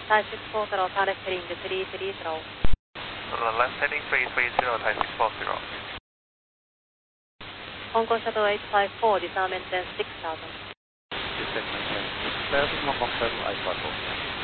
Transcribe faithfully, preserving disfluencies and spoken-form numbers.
Thai six four zero, left heading three three zero. Left heading three three zero, Thai six four zero. Hong Kong Shuttle eight five four, descent maintain six thousand. Descent maintain six thousand, Hong Kong Shuttle eight five four.